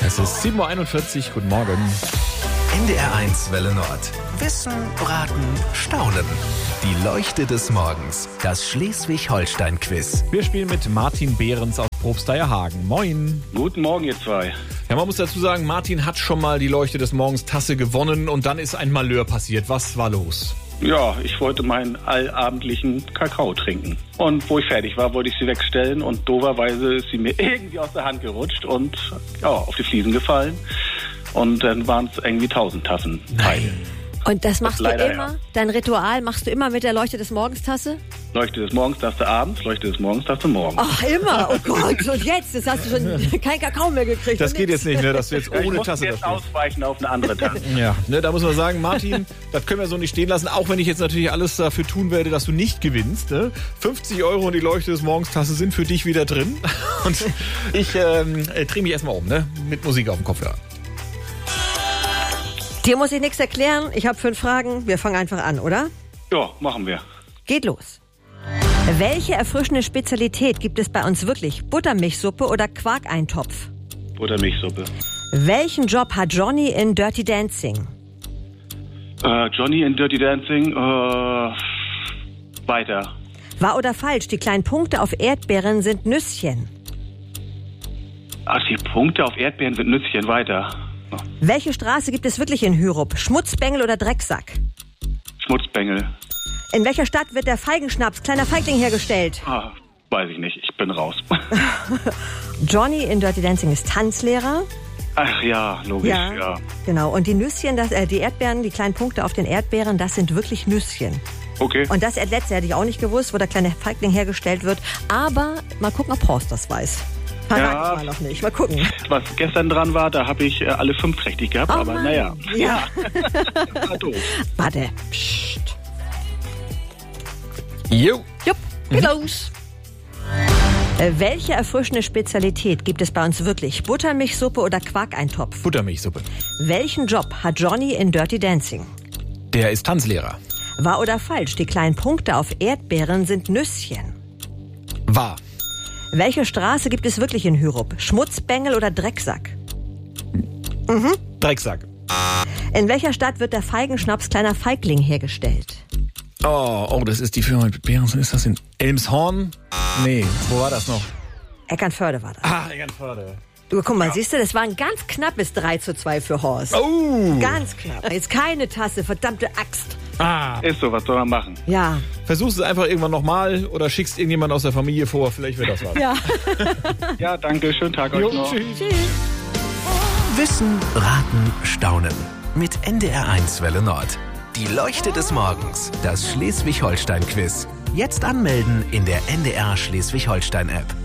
Es ist 7.41 Uhr. Guten Morgen. NDR1 Welle Nord. Wissen, Raten, Staunen. Die Leuchte des Morgens. Das Schleswig-Holstein-Quiz. Wir spielen mit Martin Behrens aus Probsteierhagen. Moin. Guten Morgen, ihr zwei. Ja, man muss dazu sagen, Martin hat schon mal die Leuchte des Morgens Tasse gewonnen und dann ist ein Malheur passiert. Was war los? Ja, ich wollte meinen allabendlichen Kakao trinken. Und wo ich fertig war, wollte ich sie wegstellen und dooferweise ist sie mir irgendwie aus der Hand gerutscht und ja, auf die Fliesen gefallen. Und dann waren es irgendwie 1000 Tassen Teile. Und das machst du leider, immer? ja. Dein Ritual machst du immer mit der Leuchte des Morgens Tasse? Leuchte des Morgens, Tasse abends, Leuchte des Morgens, Tasse morgens. Ach, immer? Oh Gott, und jetzt hast du schon keinen Kakao mehr gekriegt. Das geht jetzt nicht, ne? Dass du jetzt Ich ohne muss Tasse jetzt da stehst. ausweichen auf eine andere Tasse. Ja, ne, da muss man sagen, Martin, das können wir so nicht stehen lassen, auch wenn ich jetzt natürlich alles dafür tun werde, dass du nicht gewinnst. Ne? 50 € und die Leuchte des Morgens Tasse sind für dich wieder drin. Und ich drehe mich erstmal um, ne? Mit Musik auf dem Kopfhörer. Dir muss ich nichts erklären. Ich habe 5 Fragen. Wir fangen einfach an, oder? Ja, machen wir. Geht los. Welche erfrischende Spezialität gibt es bei uns wirklich? Buttermilchsuppe oder Quarkeintopf? Buttermilchsuppe. Welchen Job hat Johnny in Dirty Dancing? Johnny in Dirty Dancing, weiter. Wahr oder falsch? Die kleinen Punkte auf Erdbeeren sind Nüsschen. Ach, die Punkte auf Erdbeeren sind Nüsschen, weiter. Welche Straße gibt es wirklich in Hyrup? Schmutzbengel oder Drecksack? Schmutzbengel. In welcher Stadt wird der Feigenschnaps, kleiner Feigling, hergestellt? Ah, weiß ich nicht, ich bin raus. Johnny in Dirty Dancing ist Tanzlehrer. Ach ja, logisch, ja. Genau. Und die Nüsschen, die Erdbeeren, die kleinen Punkte auf den Erdbeeren, das sind wirklich Nüsschen. Okay. Und das letzte hätte ich auch nicht gewusst, wo der kleine Feigling hergestellt wird. Aber mal gucken, ob Horst das weiß. Verrat ich mal noch nicht. Mal gucken. Was gestern dran war, da habe ich alle 5 richtig gehabt, Oh aber Mann. naja. Ja. War doof. Warte. Psst. Jo. Jupp, geht los. Welche erfrischende Spezialität gibt es bei uns wirklich? Buttermilchsuppe oder Quarkeintopf? Buttermilchsuppe. Welchen Job hat Johnny in Dirty Dancing? Der ist Tanzlehrer. Wahr oder falsch? Die kleinen Punkte auf Erdbeeren sind Nüsschen. Wahr. Welche Straße gibt es wirklich in Hyrup? Schmutzbengel oder Drecksack? Drecksack. In welcher Stadt wird der Feigenschnaps kleiner Feigling hergestellt? Oh, das ist die Firma mit Behrens. Ist das in Elmshorn? Nee, wo war das noch? Eckernförde war das. Ah, Eckernförde. Du, guck mal, siehst du, das war ein ganz knappes 3:2 für Horst. Oh! Ganz knapp. Jetzt keine Tasse, verdammte Axt. Ah. Ist so, was soll man machen? Ja. Versuchst es einfach irgendwann nochmal oder schickst irgendjemand aus der Familie vor, vielleicht wird das was. Ja. Ja, danke, schönen Tag euch noch. Tschüss. Wissen, Raten, Staunen. Mit NDR1 Welle Nord. Die Leuchte des Morgens. Das Schleswig-Holstein-Quiz. Jetzt anmelden in der NDR Schleswig-Holstein-App.